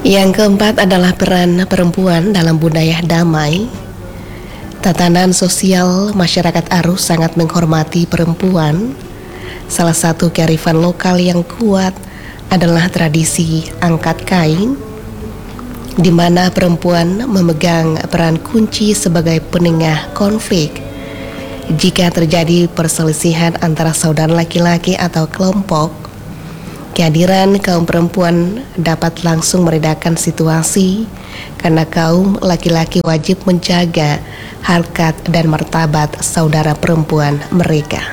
Yang keempat adalah peran perempuan dalam budaya damai. Tatanan sosial masyarakat Arus sangat menghormati perempuan. Salah satu kearifan lokal yang kuat adalah tradisi angkat kain, di mana perempuan memegang peran kunci sebagai penengah konflik. Jika terjadi perselisihan antara saudara laki-laki atau kelompok, kehadiran kaum perempuan dapat langsung meredakan situasi karena kaum laki-laki wajib menjaga harkat dan martabat saudara perempuan mereka.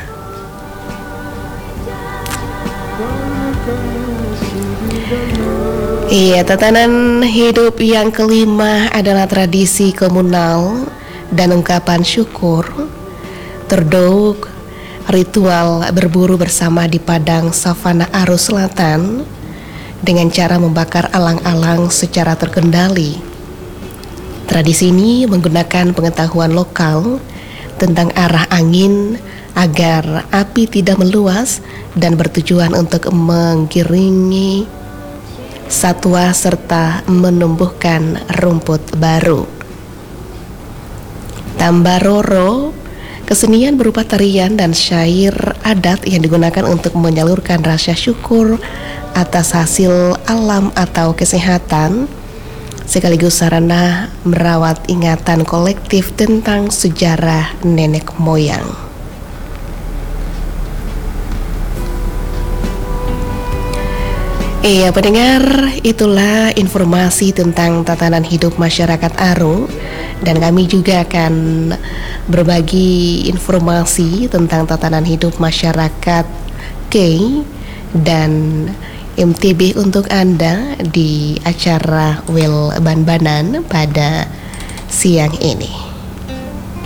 Iya, tatanan hidup yang kelima adalah tradisi komunal dan ungkapan syukur. Terdauk ritual berburu bersama di padang savana Arus Selatan dengan cara membakar alang-alang secara terkendali. Tradisi ini menggunakan pengetahuan lokal tentang arah angin agar api tidak meluas dan bertujuan untuk menggiringi satwa serta menumbuhkan rumput baru. Tambaroro, kesenian berupa tarian dan syair adat yang digunakan untuk menyalurkan rasa syukur atas hasil alam atau kesehatan, sekaligus sarana merawat ingatan kolektif tentang sejarah nenek moyang. Iya pendengar, itulah informasi tentang tatanan hidup masyarakat Aru. Dan kami juga akan berbagi informasi tentang tatanan hidup masyarakat K dan MTB untuk Anda di acara Wel Banbanan pada siang ini.